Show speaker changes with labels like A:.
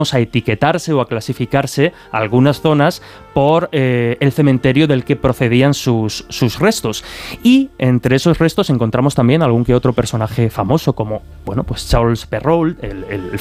A: a etiquetarse o a clasificarse algunas zonas por el cementerio del que procedían sus restos. Y entre esos restos encontramos también algún que otro personaje famoso, como, bueno, pues Charles Perrault, el